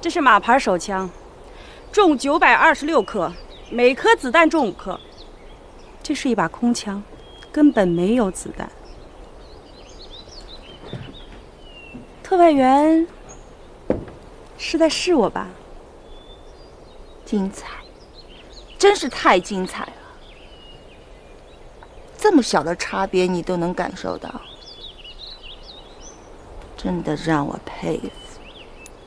这是马牌手枪，重926克，每颗子弹重5克。这是一把空枪，根本没有子弹。特派员是在试我吧？ 精彩，真是太精彩了！这么小的差别你都能感受到，真的让我佩服。